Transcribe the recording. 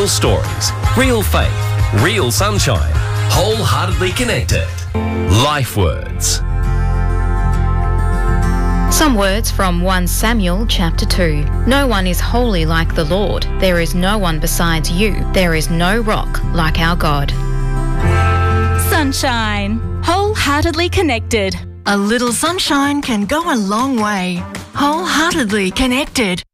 Real stories, real faith, real sunshine. Wholeheartedly connected. Life words. Some words from 1 Samuel chapter 2. No one is holy like the Lord. There is no one besides you. There is no rock like our God. Sunshine. Wholeheartedly connected. A little sunshine can go a long way. Wholeheartedly connected.